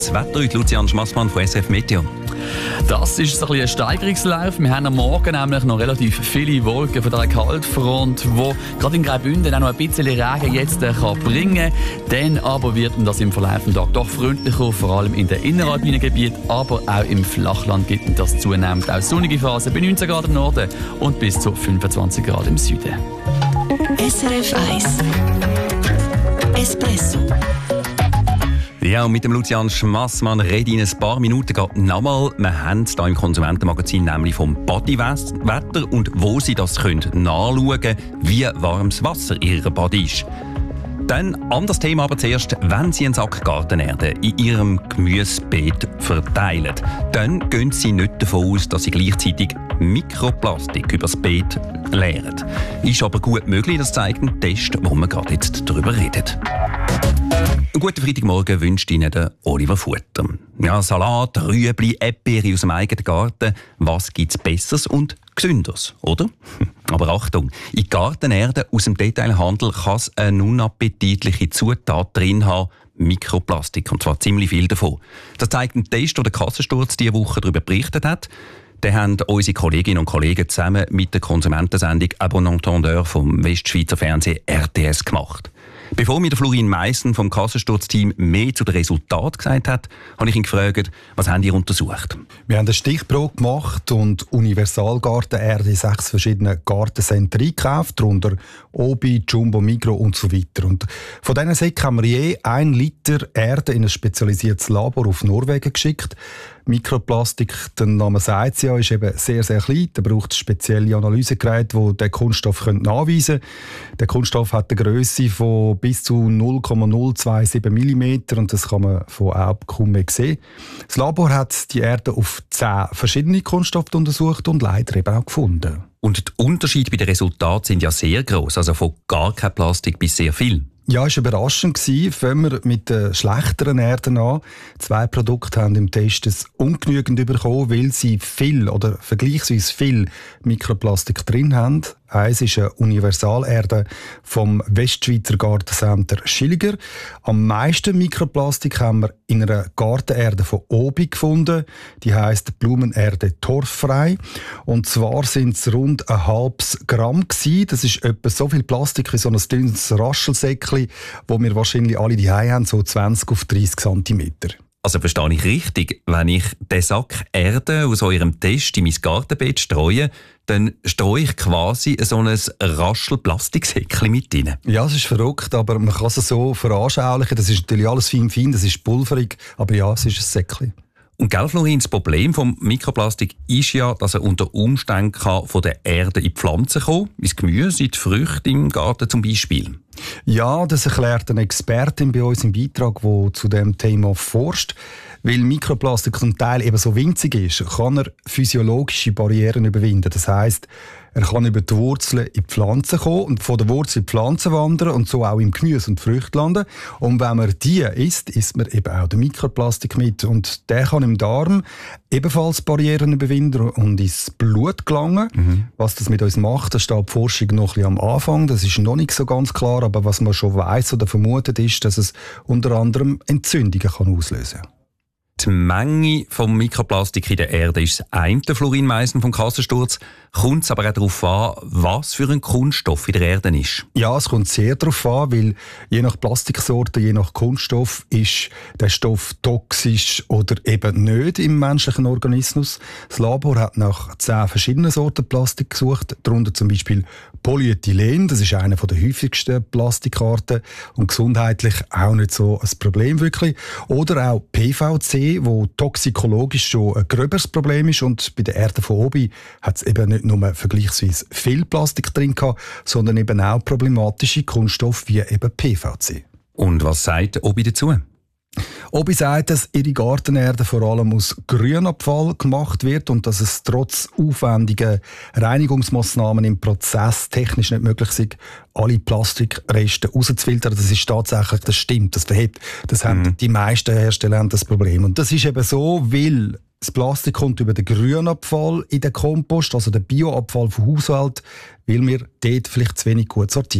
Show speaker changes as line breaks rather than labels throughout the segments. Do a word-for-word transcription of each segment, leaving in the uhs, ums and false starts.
Das Wetter heute, Lucian Schmassmann von S R F Meteo.
Das ist so ein, ein Steigerungslauf. Wir haben am Morgen nämlich noch relativ viele Wolken von der Kaltfront, die gerade in Graubünden auch noch ein bisschen Regen jetzt äh, kann bringen kann. Dann aber wird das im Verlauf des Tages doch freundlicher, vor allem in den inneralpinen Gebieten, aber auch im Flachland gibt das zunehmend auch sonnige Phasen bei neunzehn Grad im Norden und bis zu fünfundzwanzig Grad im Süden.
S R F eins Espresso.
Ja, und mit dem Lucian Schmassmann rede ich in ein paar Minuten gerade nochmal. Wir haben es hier im Konsumentenmagazin nämlich vom Bodywetter und wo Sie das können nachschauen können, wie warmes Wasser Ihr Body ist. Dann anderes Thema aber zuerst, wenn Sie einen Sack Gartenerde in Ihrem Gemüsebeet verteilen, dann gehen Sie nicht davon aus, dass Sie gleichzeitig Mikroplastik über das Beet leeren. Ist aber gut möglich, das zeigt ein Test, wo wir gerade jetzt darüber reden. Einen guten Freitagmorgen wünscht Ihnen der Oliver Futter. Ja, Salat, Rüebli, Erdbeere aus dem eigenen Garten. Was gibt's Besseres und Gesünderes, oder? Aber Achtung, in Gartenerde aus dem Detailhandel kann es eine unappetitliche Zutat drin haben, Mikroplastik, und zwar ziemlich viel davon. Das zeigt ein Test, den der Kassensturz diese Woche darüber berichtet hat. Den haben unsere Kolleginnen und Kollegen zusammen mit der Konsumentensendung «Abon Entendeur» vom Westschweizer Fernsehen R T S gemacht. Bevor mir der Florin Meissen vom Kassensturzteam mehr zu den Resultaten gesagt hat, habe ich ihn gefragt, was haben ihr untersucht?
Wir haben eine Stichprobe gemacht und Universalgartenerde in sechs verschiedenen Gartencenter eingekauft, darunter Obi, Jumbo, Migros und so weiter. Und von diesen Säcken haben wir je ein Liter Erde in ein spezialisiertes Labor auf Norwegen geschickt. Mikroplastik, der Name sagt es ja, ist eben sehr, sehr klein. Da braucht es spezielle Analysegeräte, die den Kunststoff nachweisen können. Der Kunststoff hat eine Grösse von bis zu null Komma null siebenundzwanzig Millimeter und das kann man von Augen kaum mehr sehen. Das Labor hat die Erde auf zehn verschiedene Kunststoffe untersucht und leider eben auch gefunden.
Und die Unterschiede bei den Resultaten sind ja sehr gross, also von gar kein Plastik bis sehr viel.
Ja, es war überraschend. Fangen wir mit den schlechteren Erden an. Zwei Produkte haben im Test es ungenügend bekommen, weil sie viel oder vergleichsweise viel Mikroplastik drin haben. Eins ist eine Universalerde vom Westschweizer Gartencenter Schilliger. Am meisten Mikroplastik haben wir in einer Gartenerde von Obi gefunden. Die heisst Blumenerde torffrei. Und zwar sind es rund ein halbes Gramm gewesen. Das ist etwa so viel Plastik wie so ein dünnes Raschelsäckchen, wo wir wahrscheinlich alle die haben, so zwanzig auf dreißig Zentimeter.
Also verstehe ich richtig, wenn ich den Sack Erde aus eurem Test in mein Gartenbeet streue, dann streue ich quasi so ein Raschel-Plastiksäckchen mit rein.
Ja, es ist verrückt, aber man kann es so veranschaulichen. Das ist natürlich alles fein, fein, das ist pulverig, aber ja, es ist ein Säckchen.
Und gell, Florin, das Problem vom Mikroplastik ist ja, dass er unter Umständen kann von der Erde in die Pflanzen kommen, ins Gemüse, in die Früchte im Garten zum Beispiel.
Ja, das erklärt eine Expertin bei uns im Beitrag, die zu dem Thema forscht. Weil Mikroplastik zum Teil eben so winzig ist, kann er physiologische Barrieren überwinden. Das heisst, er kann über die Wurzeln in die Pflanzen kommen und von der Wurzel in die Pflanzen wandern und so auch im Gemüse und Früchte landen. Und wenn man die isst, isst man eben auch den Mikroplastik mit. Und der kann im Darm ebenfalls Barrieren überwinden und ins Blut gelangen. Mhm. Was das mit uns macht, das steht die Forschung noch ein bisschen am Anfang. Das ist noch nicht so ganz klar, aber was man schon weiss oder vermutet ist, dass es unter anderem Entzündungen kann auslösen kann.
Die Menge von Mikroplastik in der Erde ist das eine, Florin Meissen vom Kassensturz. Kommt es aber auch darauf an, was für ein Kunststoff in der Erde ist?
Ja, es kommt sehr darauf an, weil je nach Plastiksorte, je nach Kunststoff ist der Stoff toxisch oder eben nicht im menschlichen Organismus. Das Labor hat nach zehn verschiedenen Sorten Plastik gesucht, darunter zum Beispiel Polyethylen, das ist eine der häufigsten Plastikarten und gesundheitlich auch nicht so ein Problem wirklich. Oder auch P V C, wo toxikologisch schon ein gröberes Problem ist und bei der Erde von Obi hat es eben nicht nur vergleichsweise viel Plastik drin gehabt, sondern eben auch problematische Kunststoffe wie eben P V C.
Und was sagt Obi dazu?
Obi sagt, dass ihre Gartenerde vor allem aus Grünabfall gemacht wird und dass es trotz aufwendiger Reinigungsmaßnahmen im Prozess technisch nicht möglich ist, alle Plastikreste rauszufiltern. Das ist tatsächlich, das stimmt, das verhebt. Das mhm. haben die meisten Hersteller haben das Problem. Und das ist eben so, weil das Plastik kommt über den Grünabfall in den Kompost, also den Bioabfall vom Haushalt, weil wir dort vielleicht zu wenig gut sortieren.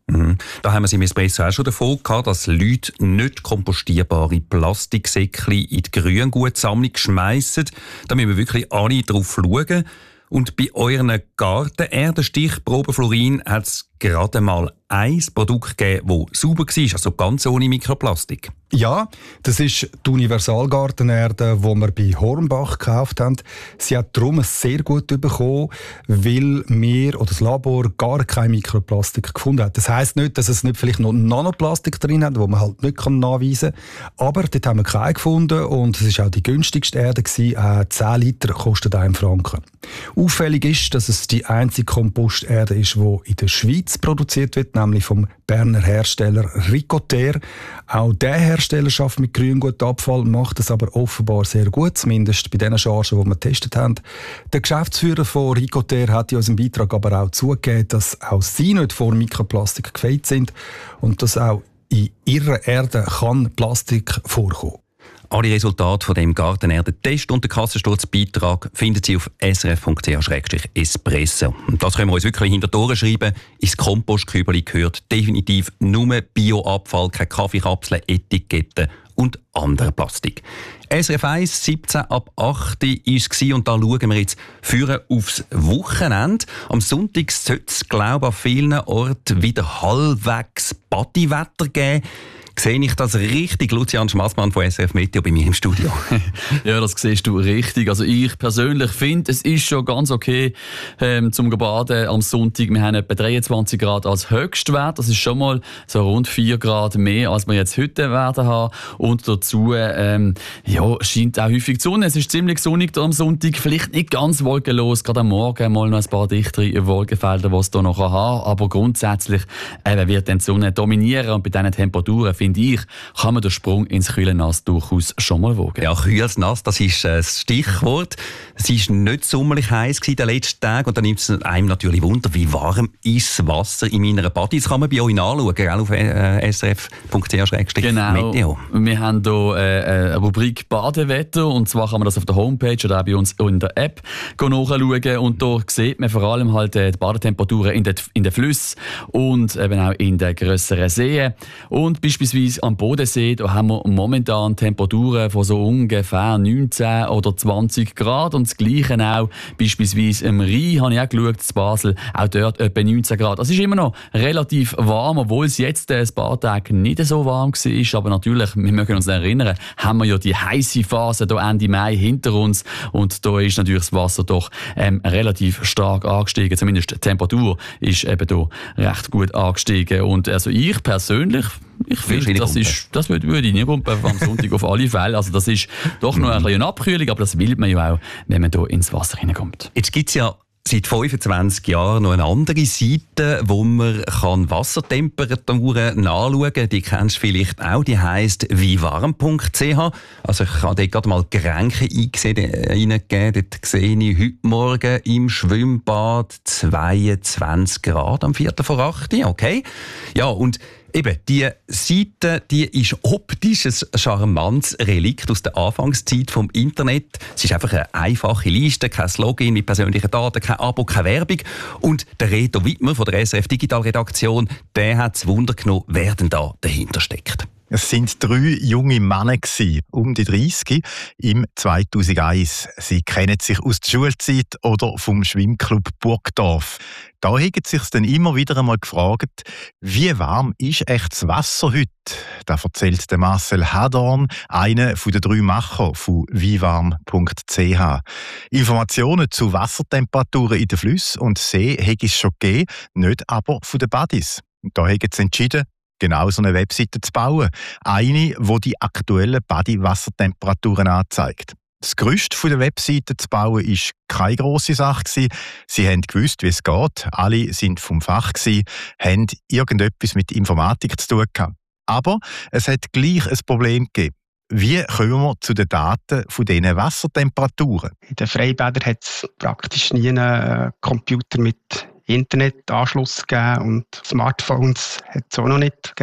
Mhm. Da haben wir es im Espresso auch schon davon gehabt, dass Leute nicht kompostierbare Plastiksäckchen in die Grüngutsammlung schmeissen. Da müssen wir wirklich alle drauf schauen. Und bei euren Gartenerdenstichproben, Florin, hat es gerade mal ein Produkt gegeben, das sauber war, also ganz ohne Mikroplastik.
Ja, das ist die Universalgartenerde, die wir bei Hornbach gekauft haben. Sie hat darum sehr gut bekommen, weil wir oder das Labor gar kein Mikroplastik gefunden hat. Das heisst nicht, dass es nicht vielleicht noch Nanoplastik drin hat, wo man halt nicht nachweisen kann. Aber dort haben wir keinen gefunden und es war auch die günstigste Erde gewesen. Äh, zehn Liter kostet einen Franken. Auffällig ist, dass es die einzige Komposterde ist, die in der Schweiz produziert wird, nämlich vom Berner Hersteller Ricoter. Auch der Hersteller schafft mit Grüngutabfall, macht es aber offenbar sehr gut, zumindest bei den Chargen, die wir getestet haben. Der Geschäftsführer von Ricoter hat in unserem Beitrag aber auch zugegeben, dass auch sie nicht vor Mikroplastik gefeit sind und dass auch in ihrer Erde kann Plastik vorkommen.
Alle Resultate von dem Gartenerden-Test und den Kassensturzbeitrag finden Sie auf s r f punkt c h slash espresso. Und das können wir uns wirklich hinter die Ohren schreiben. Ins Kompostkübeli gehört definitiv nur Bioabfall, keine Kaffeekapseln, Etiketten und anderer Plastik. S R F eins, siebzehn ab acht war es und da schauen wir jetzt führen aufs Wochenende. Am Sonntag sollte es, glaube ich, an vielen Orten wieder halbwegs Bodywetter geben. Sehe ich das richtig? Lucian Schmassmann von S R F Meteo bei mir im Studio.
Ja, das siehst du richtig. Also ich persönlich finde, es ist schon ganz okay ähm, zum Baden am Sonntag. Wir haben etwa dreiundzwanzig Grad als Höchstwert. Das ist schon mal so rund vier Grad mehr, als wir jetzt heute werden haben. Und dazu ähm, ja, scheint auch häufig die Sonne. Es ist ziemlich sonnig am Sonntag. Vielleicht nicht ganz wolkenlos. Gerade am Morgen mal noch ein paar dichtere Wolkenfelder, die es hier noch haben. Aber grundsätzlich äh, wird dann die Sonne dominieren. Und bei diesen Temperaturen finde ich, kann man den Sprung ins kühle Nass durchaus schon mal wagen.
Ja, kühles Nass, das ist äh, das Stichwort. Es war nicht sommerlich heiß in den letzten Tagen und dann nimmt es einem natürlich Wunder, wie warm ist das Wasser in meiner Body. Das kann man bei euch nachschauen, gell, auf äh, s r f punkt c h slash meteo.
Genau. Wir haben hier äh, eine Rubrik Badewetter und zwar kann man das auf der Homepage oder auch bei uns in der App nachschauen und da sieht man vor allem halt äh, die Badetemperaturen in den, in den Flüssen und eben auch in den grösseren Seen. Und beispielsweise am Bodensee, da haben wir momentan Temperaturen von so ungefähr neunzehn oder zwanzig Grad und das Gleiche auch beispielsweise im Rhein, habe ich auch geschaut, in Basel, auch dort etwa neunzehn Grad. Es ist immer noch relativ warm, obwohl es jetzt ein paar Tage nicht so warm war, aber natürlich, wir mögen uns erinnern, haben wir ja die heiße Phase hier Ende Mai hinter uns und da ist natürlich das Wasser doch ähm, relativ stark angestiegen, zumindest die Temperatur ist eben hier recht gut angestiegen und also ich persönlich, ich finde, das, ist, das würde, würde ich nicht kumpen am Sonntag auf alle Fälle. Also das ist doch noch ein bisschen eine Abkühlung, aber das will man ja auch, wenn man hier ins Wasser hineinkommt.
Jetzt gibt es ja seit fünfundzwanzig Jahren noch eine andere Seite, wo man kann Wassertemperaturen nachschauen kann. Die kennst du vielleicht auch. Die heisst vivarm punkt c h. Also ich habe dort gerade mal Getränke eingegeben. Dort sehe ich heute Morgen im Schwimmbad zweiundzwanzig Grad am vierten vor acht. Okay. Ja, und eben, die Seite, die ist optisch ein charmantes Relikt aus der Anfangszeit vom Internet. Es ist einfach eine einfache Liste, kein Login mit persönlichen Daten, kein Abo, keine Werbung. Und der Reto Wittmer von der S R F Digital Redaktion, der hat das Wunder genommen, wer denn da dahinter steckt.
Es sind drei junge Männer gewesen, um die dreißig im zweitausendeins. Sie kennen sich aus der Schulzeit oder vom Schwimmclub Burgdorf. Da haben sie sich dann immer wieder einmal gefragt, wie warm ist echt das Wasser heute? Da erzählt der Marcel Hadorn, einer der drei Macher von vivarm punkt c h. Informationen zu Wassertemperaturen in den Flüssen und See hätte es schon gegeben, nicht aber von den Buddies. Da haben sie entschieden, genau so eine Webseite zu bauen. Eine, die die aktuellen Body-Wassertemperaturen anzeigt. Das Gerüst der Webseite zu bauen war keine grosse Sache. Sie haben gewusst, wie es geht. Alle sind vom Fach, haben irgendetwas mit Informatik zu tun gehabt. Aber es hat gleich ein Problem gegeben. Wie kommen wir zu den Daten von diesen Wassertemperaturen?
In den Freibädern hat es praktisch nie einen Computer mit Internetanschluss gegeben und Smartphones hat es auch noch nicht gegeben.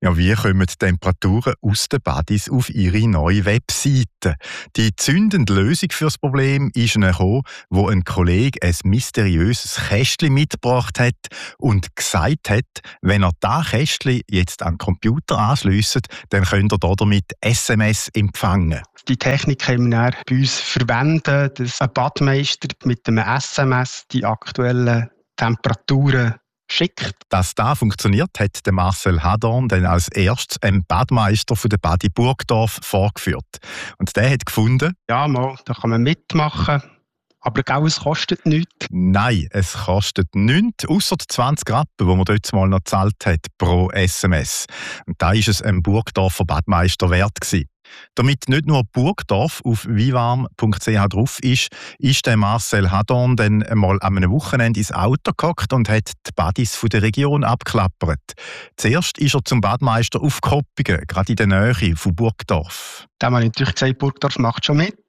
Ja, wie kommen die Temperaturen aus den Badis auf ihre neue Webseite? Die zündende Lösung für das Problem ist gekommen, wo ein Kollege ein mysteriöses Kästchen mitgebracht hat und gesagt hat, wenn er das Kästchen jetzt an den Computer anschliesst, dann könnt ihr damit S M S empfangen.
Die Technik können wir dann bei uns verwenden, dass ein Badmeister mit einem S M S die aktuellen Temperaturen schickt.
Dass das funktioniert, hat der Marcel Hadorn dann als erstes einem Badmeister von der Badi Burgdorf vorgeführt. Und der hat gefunden,
ja, mal, da kann man mitmachen, aber gell, es kostet nichts.
Nein, es kostet nichts, ausser die zwanzig Rappen, die man dort mal noch gezahlt hat pro S M S. Und da war es einem Burgdorfer Badmeister wert gewesen. Damit nicht nur Burgdorf auf vivarm punkt c h drauf ist, ist der Marcel Hadorn dann einmal an einem Wochenende ins Auto gehockt und hat die Badis von der Region abgeklappert. Zuerst ist er zum Badmeister auf Koppingen, gerade in der Nähe von Burgdorf.
Da habe ich natürlich gesagt, Burgdorf macht schon mit.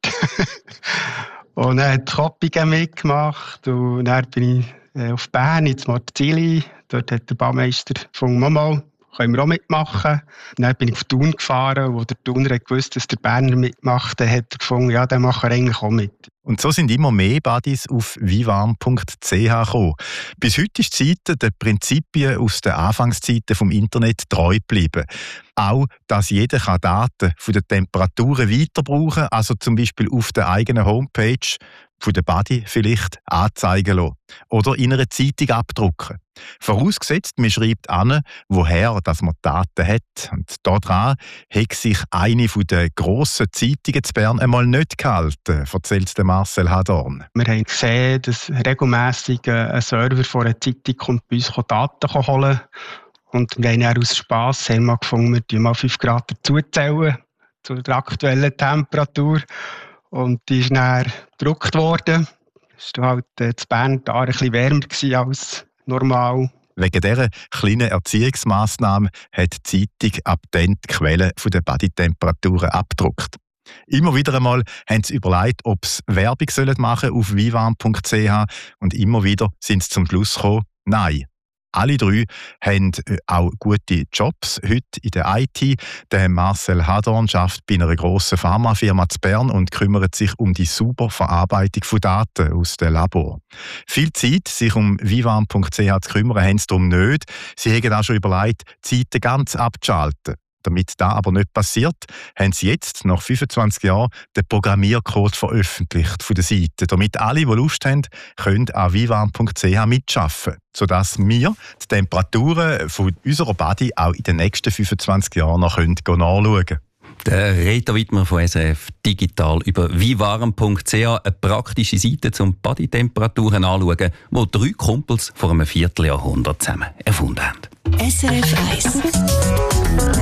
Und er hat Koppingen mitgemacht und dann bin ich auf Bern, ins Marzili. Dort hat der Badmeister gefunden, Mama, können wir auch mitmachen. Dann bin ich auf Thun gefahren, wo der Thuner gewusst, dass der Berner mitmacht. Dann hat er gefunden, ja, den machen wir eigentlich auch mit.
Und so sind immer mehr Badis auf vivarm punkt c h gekommen. Bis heute ist die Seite den Prinzipien aus den Anfangszeiten vom Internet treu geblieben. Auch, dass jeder Daten von den Temperaturen weiter brauchen kann, also zum Beispiel auf der eigenen Homepage von der Badi vielleicht anzeigen lassen oder in einer Zeitung abdrucken. Vorausgesetzt, man schreibt an, woher dass man Daten hat. Und daran hat sich eine der grossen Zeitungen zu Bern einmal nicht gehalten, erzählt der Marcel Hadorn.
Wir haben gesehen, dass regelmässig ein Server von einer Zeitung kommt, bei uns Daten holen kann. Und wir haben dann aus Spass haben wir gefunden, wir mal fünf Grad dazuzählen zu der aktuellen Temperatur. Und die ist dann gedruckt worden. Es war halt in Bern da ein bisschen wärmer als normal.
Wegen dieser kleinen Erziehungsmassnahme hat die Zeitung ab dann die Quellen der Badi-Temperaturen abgedruckt. Immer wieder einmal haben sie überlegt, ob sie Werbung machen sollen auf vivarm punkt c h und immer wieder sind sie zum Schluss gekommen, nein. Alle drei haben auch gute Jobs heute in der I T. Der Marcel Hadorn arbeitet bei einer grossen Pharmafirma zu Bern und kümmert sich um die saubere Verarbeitung von Daten aus dem Labor. Viel Zeit, sich um vivarm punkt c h zu kümmern, haben sie darum nicht. Sie haben auch schon überlegt, die Zeiten ganz abzuschalten. Damit das aber nicht passiert, haben sie jetzt, nach fünfundzwanzig Jahren, den Programmiercode veröffentlicht von der Seite, damit alle, die Lust haben, können an vivarm punkt c h mitarbeiten, sodass wir die Temperaturen von unserer Badi auch in den nächsten fünfundzwanzig Jahren noch nachschauen können.
Der Reto Wittmer von S R F Digital über vivarm punkt c h, eine praktische Seite zum Badi-Temperaturen anschauen, die drei Kumpels vor einem Vierteljahrhundert zusammen erfunden haben.
S R F eins